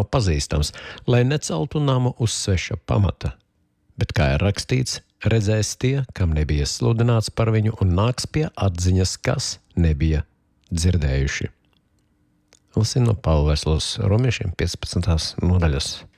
nav pazīstams, lai neceltu namu uz sveša pamata. Bet, kā ir rakstīts, redzēs tie, kam nebija sludināts par viņu, un nāks pie atziņas, kas nebija dzirdējuši. Lasīm no Pāvila vēstules Romiešiem 15. nodaļas